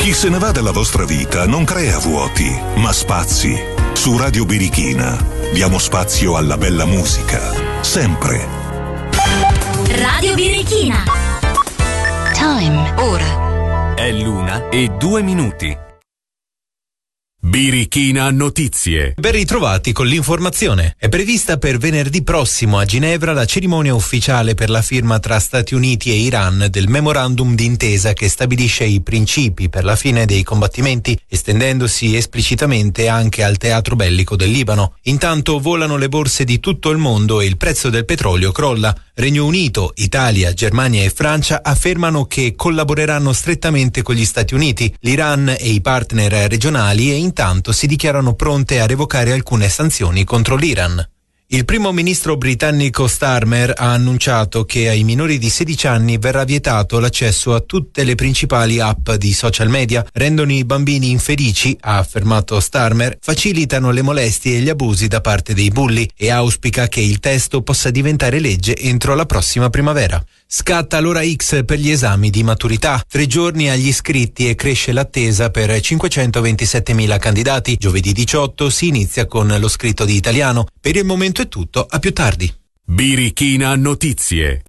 Chi se ne va dalla vostra vita non crea vuoti, ma spazi. Su Radio Birichina diamo spazio alla bella musica. Sempre. Radio Birichina. Time. Ora. È l'1:02. Birichina Notizie. Ben ritrovati con l'informazione. È prevista per venerdì prossimo a Ginevra la cerimonia ufficiale per la firma tra Stati Uniti e Iran del memorandum d'intesa che stabilisce i principi per la fine dei combattimenti, estendendosi esplicitamente anche al teatro bellico del Libano. Intanto volano le borse di tutto il mondo e il prezzo del petrolio crolla. Regno Unito, Italia, Germania e Francia affermano che collaboreranno strettamente con gli Stati Uniti, l'Iran e i partner regionali, e intanto si dichiarano pronte a revocare alcune sanzioni contro l'Iran. Il primo ministro britannico Starmer ha annunciato che ai minori di 16 anni verrà vietato l'accesso a tutte le principali app di social media. Rendono i bambini infelici, ha affermato Starmer, facilitano le molestie e gli abusi da parte dei bulli e auspica che il testo possa diventare legge entro la prossima primavera. Scatta l'ora X per gli esami di maturità, 3 giorni agli iscritti e cresce l'attesa per 527.000 candidati. Giovedì 18 si inizia con lo scritto di italiano. Per il momento è tutto, a più tardi. Birichina Notizie.